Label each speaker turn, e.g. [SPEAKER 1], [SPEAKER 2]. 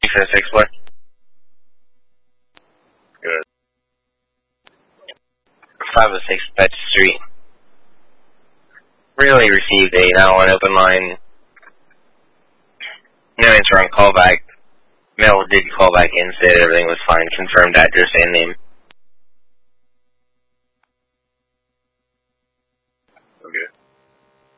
[SPEAKER 1] 256, what? Good. 506, Patch Street. Really received a now on open line. No answer on callback. Mail did call back in, said everything was fine, confirmed address and name.